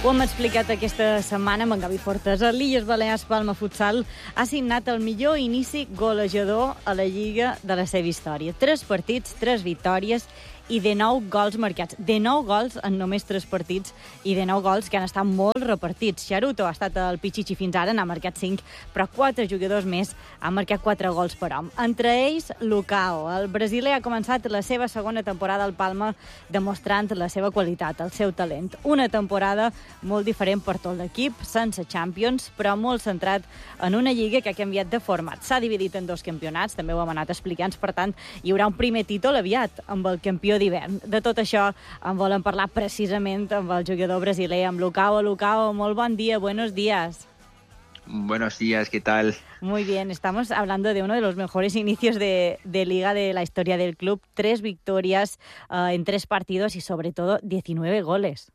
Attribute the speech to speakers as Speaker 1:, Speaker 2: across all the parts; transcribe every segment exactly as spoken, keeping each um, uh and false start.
Speaker 1: Ho hem explicat aquesta setmana amb en Gavi Fortes. El Illes Balears Palma Futsal ha signat el millor inici golejador a la Lliga de la seva història. Tres partits, tres victòries i de nou gols marcats. De nou gols en només tres partits i de nou gols que han estat molt repartits. Charuto ha estat el pitxitxi fins ara, n'ha marcat cinc, però quatre jugadors més han marcat quatre gols per home. Entre ells, Lucao. El brasiler ha començat la seva segona temporada al Palma demostrant la seva qualitat, el seu talent. Una temporada molt diferent per tot l'equip, sense Champions, però molt centrat en una lliga que ha canviat de format. S'ha dividit en dos campionats, també ho hem anat explicant, per tant, hi haurà un primer títol aviat amb el campió d'hivern. De tot això en volen parlar precisament amb el jugador brasiler, amb Lucao. Lucao, molt bon dia, buenos días.
Speaker 2: Buenos días, ¿qué tal?
Speaker 1: Muy bien, estamos hablando de uno de los mejores inicios de, de liga de la historia del club. Tres victorias uh, en tres partidos y sobre todo diecinueve goles.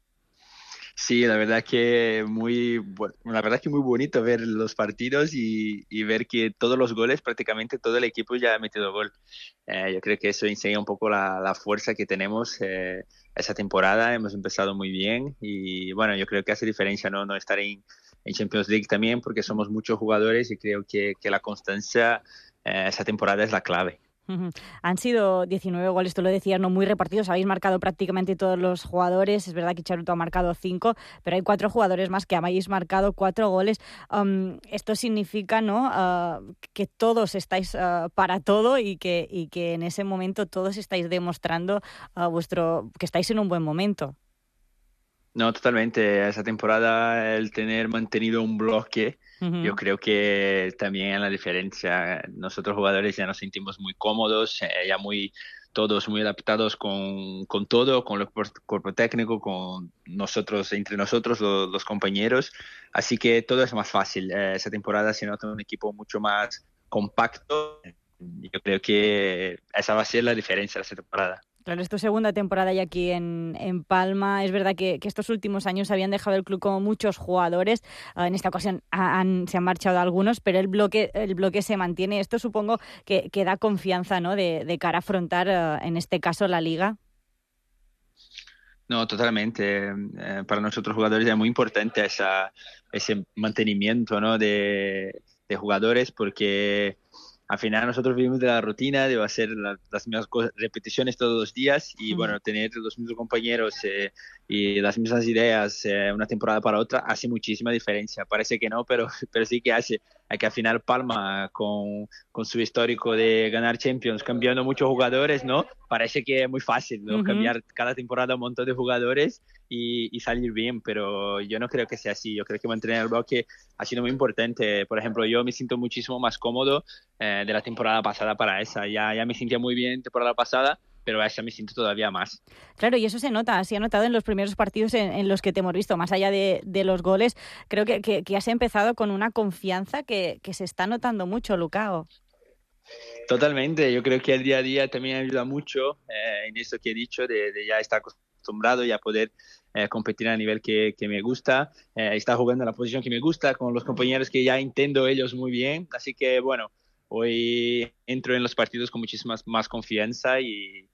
Speaker 2: Sí, la verdad que muy, la verdad que muy bonito ver los partidos y, y ver que todos los goles, prácticamente todo el equipo ya ha metido gol. Eh, yo creo que eso enseña un poco la, la fuerza que tenemos eh, esa temporada. Hemos empezado muy bien y bueno, yo creo que hace diferencia no, no estar en, en Champions League también porque somos muchos jugadores y creo que, que la constancia eh, esa temporada es la clave.
Speaker 1: Uh-huh. Han sido diecinueve goles, tú lo decías, no muy repartidos, habéis marcado prácticamente todos los jugadores, es verdad que Charuto ha marcado cinco, pero hay cuatro jugadores más que habéis marcado cuatro goles. Um, esto significa, ¿no?, uh, que todos estáis uh, para todo y que, y que en ese momento todos estáis demostrando uh, vuestro que estáis en un buen momento.
Speaker 2: No, totalmente. Esa temporada, el tener mantenido un bloque, uh-huh. yo creo que también es la diferencia. Nosotros jugadores ya nos sentimos muy cómodos, eh, ya muy todos muy adaptados con, con todo, con el cuerpo técnico, con nosotros, entre nosotros, los, los compañeros. Así que todo es más fácil. Eh, esa temporada se nota un equipo mucho más compacto. Yo creo que esa va a ser la diferencia de esta temporada.
Speaker 1: Claro, es tu segunda temporada ya aquí en, en Palma. Es verdad que, que estos últimos años habían dejado el club como muchos jugadores. Uh, en esta ocasión han, se han marchado algunos, pero el bloque el bloque se mantiene. Esto supongo que, que da confianza, ¿no?, de, de cara a afrontar, uh, en este caso, la Liga.
Speaker 2: No, totalmente. Eh, para nosotros jugadores es muy importante esa, ese mantenimiento, ¿no?, de, de jugadores porque... Al final nosotros vivimos de la rutina, de hacer la, las mismas cosas, repeticiones todos los días y, bueno, tener los mismos compañeros eh, y las mismas ideas eh, una temporada para otra hace muchísima diferencia. Parece que no, pero, pero sí que hace. Hay que al final Palma, con, con su histórico de ganar Champions, cambiando muchos jugadores, ¿no? Parece que es muy fácil, ¿no? Uh-huh. Cambiar cada temporada un montón de jugadores y, y salir bien, pero yo no creo que sea así. Yo creo que mantener el bloque ha sido muy importante. Por ejemplo, yo me siento muchísimo más cómodo eh, de la temporada pasada para esa. Ya, ya me sentía muy bien temporada pasada, pero a esa me siento todavía más.
Speaker 1: Claro, y eso se nota, se ha notado en los primeros partidos en, en los que te hemos visto, más allá de, de los goles. Creo que, que, que has empezado con una confianza que, que se está notando mucho, Lucao.
Speaker 2: Totalmente, yo creo que el día a día también ayuda mucho eh, en eso que he dicho, de, de ya estar acostumbrado y a poder eh, competir a nivel que, que me gusta, eh, estar jugando en la posición que me gusta, con los compañeros que ya entiendo ellos muy bien, así que bueno, hoy entro en los partidos con muchísima más confianza y,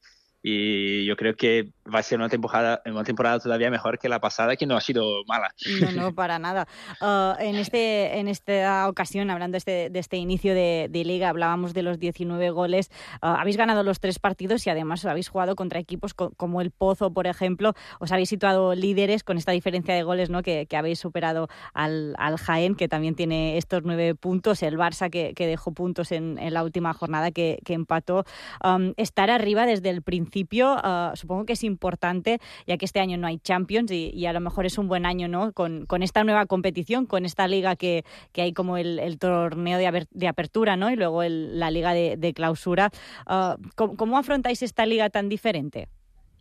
Speaker 2: y yo creo que va a ser una temporada, una temporada todavía mejor que la pasada, que no ha sido mala.
Speaker 1: No, no, para nada. Uh, en, este, en esta ocasión, hablando de este, de este inicio de, de Liga, hablábamos de los diecinueve goles. Uh, habéis ganado los tres partidos y además habéis jugado contra equipos co- como el Pozo, por ejemplo. Os habéis situado líderes con esta diferencia de goles, ¿no?, que, que habéis superado al, al Jaén, que también tiene estos nueve puntos. El Barça, que, que dejó puntos en, en la última jornada, que, que empató. Um, estar arriba desde el principio principio, uh, supongo que es importante, ya que este año no hay Champions y, y a lo mejor es un buen año, ¿no?, con, con esta nueva competición, con esta liga que, que hay como el, el torneo de, aber, de apertura, ¿no?, y luego el, la liga de, de clausura. Uh, ¿cómo, ¿Cómo afrontáis esta liga tan diferente?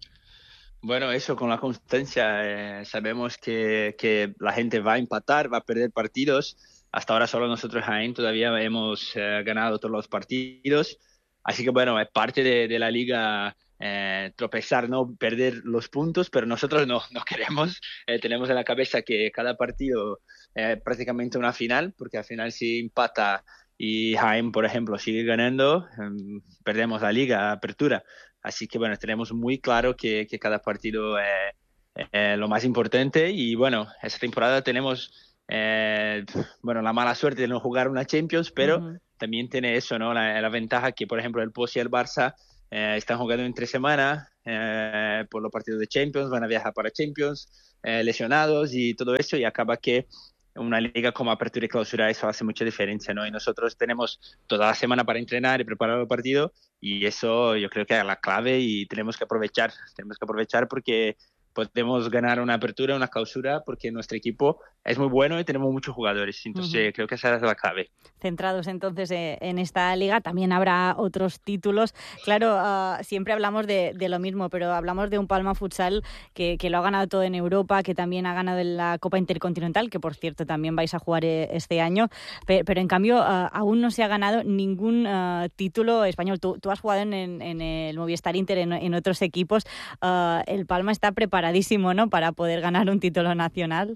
Speaker 2: Bueno, eso, con la constancia, eh, sabemos que, que la gente va a empatar, va a perder partidos. Hasta ahora solo nosotros, Jaén, todavía hemos eh, ganado todos los partidos. Así que bueno, es parte de, de la liga eh, tropezar, no perder los puntos, pero nosotros no, no queremos. Eh, tenemos en la cabeza que cada partido es eh, prácticamente una final, porque al final si empata y Jaén, por ejemplo, sigue ganando, eh, perdemos la liga, apertura. Así que bueno, tenemos muy claro que, que cada partido es eh, lo más importante. Y bueno, esta temporada tenemos eh, bueno, la mala suerte de no jugar una Champions, pero
Speaker 1: Uh-huh.
Speaker 2: también tiene eso, ¿no? La, la ventaja que, por ejemplo, el P O S y el Barça eh, están jugando en tres semanas eh, por los partidos de Champions, van a viajar para Champions, eh, lesionados y todo eso, y acaba que una liga como Apertura y Clausura, eso hace mucha diferencia, ¿no? Y nosotros tenemos toda la semana para entrenar y preparar el partido, y eso yo creo que es la clave y tenemos que aprovechar, tenemos que aprovechar porque podemos ganar una Apertura, una Clausura, porque nuestro equipo es muy bueno y tenemos muchos jugadores, entonces uh-huh. creo que esa es la clave.
Speaker 1: Centrados entonces en esta liga, también habrá otros títulos. Claro, uh, siempre hablamos de, de lo mismo, pero hablamos de un Palma Futsal que, que lo ha ganado todo en Europa, que también ha ganado en la Copa Intercontinental, que por cierto también vais a jugar este año, pero, pero en cambio uh, aún no se ha ganado ningún uh, título español. Tú, tú has jugado en, en el Movistar Inter, en, en otros equipos. Uh, el Palma está preparadísimo, ¿no?, para poder ganar un título nacional.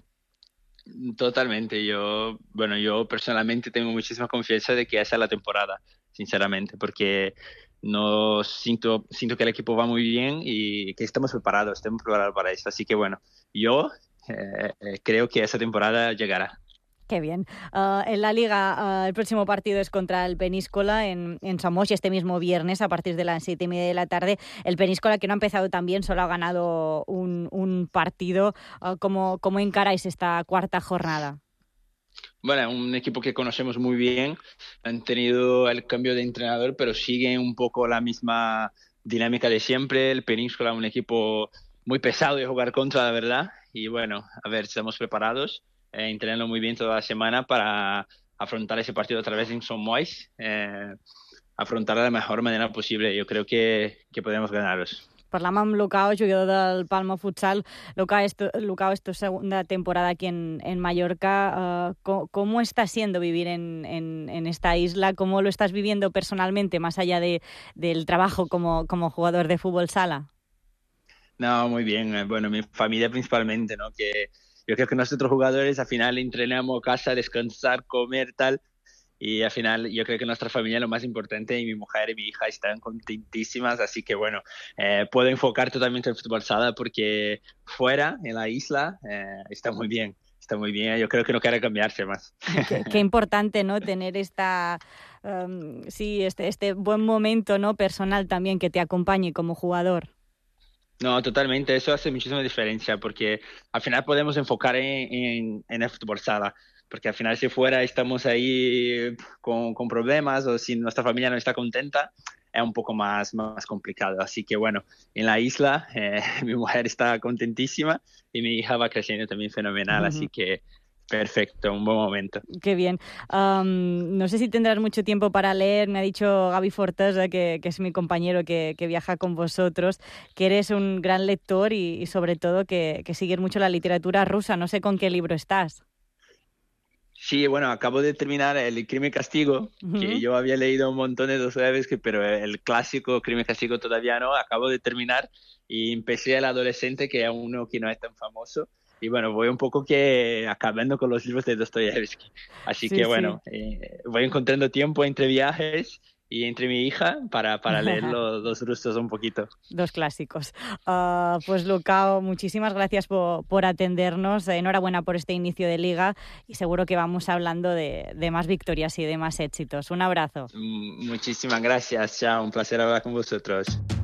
Speaker 2: Totalmente, yo, bueno, yo personalmente tengo muchísima confianza de que esa es la temporada, sinceramente, porque no siento, siento que el equipo va muy bien y que estamos preparados, estamos preparados para esto, así que bueno, yo eh, creo que esa temporada llegará.
Speaker 1: Qué bien. Uh, en la Liga, uh, el próximo partido es contra el Peníscola en, en Somos, este mismo viernes a partir de las siete y media de la tarde. El Peníscola, que no ha empezado tan bien, solo ha ganado un, un partido. Uh, ¿cómo, ¿Cómo encaráis esta cuarta jornada?
Speaker 2: Bueno, un equipo que conocemos muy bien. Han tenido el cambio de entrenador, pero siguen un poco la misma dinámica de siempre. El Peníscola, un equipo muy pesado de jugar contra, la verdad. Y bueno, a ver, estamos preparados. Eh, entrenando muy bien toda la semana para afrontar ese partido otra vez en Sommois, eh, afrontar de la mejor manera posible. Jo crec que, que podemos ganar-los.
Speaker 1: Parlam amb Lucao, jugador del Palma Futsal. Lucao, esto, Lucao, es tu segunda temporada aquí en, en Mallorca. Uh, ¿cómo, ¿Cómo está siendo vivir en, en, en esta isla? ¿Cómo lo estás viviendo personalmente, más allá de, del trabajo como, como jugador de fútbol sala?
Speaker 2: No, muy bien. Bueno, mi familia principalmente, ¿no? Que yo creo que nosotros jugadores al final entrenamos casa, descansar, comer, tal, y al final yo creo que nuestra familia es lo más importante y mi mujer y mi hija están contentísimas, así que bueno, eh, puedo enfocar totalmente el fútbol sala porque fuera, en la isla, eh, está muy bien, está muy bien, yo creo que no quiere cambiarse más.
Speaker 1: Qué, qué importante, ¿no?, tener esta, um, sí, este, este buen momento, ¿no?, personal también que te acompañe como jugador.
Speaker 2: No, totalmente, eso hace muchísima diferencia porque al final podemos enfocar en, en, en el fútbol sala, porque al final si fuera estamos ahí con, con problemas o si nuestra familia no está contenta, es un poco más, más complicado. Así que bueno, en la isla eh, mi mujer está contentísima y mi hija va creciendo también fenomenal, uh-huh. Así que perfecto, un buen momento.
Speaker 1: Qué bien. Um, no sé si tendrás mucho tiempo para leer. Me ha dicho Gaby Fortesa, que, que es mi compañero que, que viaja con vosotros, que eres un gran lector y, y sobre todo que, que sigues mucho la literatura rusa. No sé con qué libro estás.
Speaker 2: Sí, bueno, acabo de terminar el Crimen y Castigo, uh-huh. que yo había leído un montón de Dostoyevski, pero el clásico Crimen y Castigo todavía no. Acabo de terminar y empecé El Adolescente, que es uno que no es tan famoso. Y bueno, voy un poco que acabando con los libros de Dostoyevski. Así sí, que bueno, sí. eh, voy encontrando tiempo entre viajes y entre mi hija para, para leer los dos rustos un poquito.
Speaker 1: Dos clásicos. Uh, pues Lucao, muchísimas gracias por, por atendernos. Enhorabuena por este inicio de liga y seguro que vamos hablando de, de más victorias y de más éxitos. Un abrazo.
Speaker 2: Muchísimas gracias. Chao, un placer hablar con vosotros.